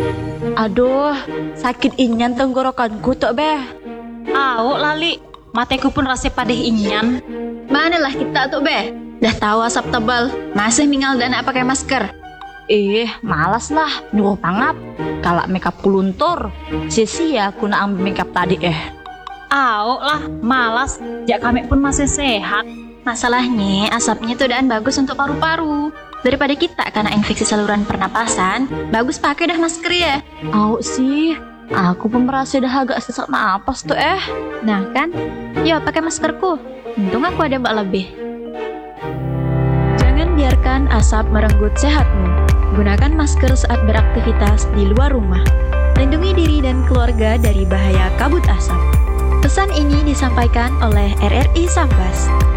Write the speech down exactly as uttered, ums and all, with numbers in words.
Aduh, sakit inyan tenggorokanku tok beh. Au lali, mateku pun rasa padeh inyan. Manalah kita tuh beh. Dah tahu asap tebal, masih minggal dan nak pakai masker. Eh, malas lah nyuruh pangap. Kalau makeup kuluntur, sia-sia aku nak ambil makeup tadi eh. Au lah, malas. Jak kami pun masih sehat. Masalahnya asapnya tuh dan bagus untuk paru-paru. Daripada kita kena infeksi saluran pernapasan, bagus pakai dah masker ya. Au sih, aku pun merasa dah agak sesak napas tuh eh. Nah kan, yo pakai maskerku. Untung aku ada mbak lebih. Jangan biarkan asap merenggut sehatmu. Gunakan masker saat beraktivitas di luar rumah. Lindungi diri dan keluarga dari bahaya kabut asap. Pesan ini disampaikan oleh R R I Sambas.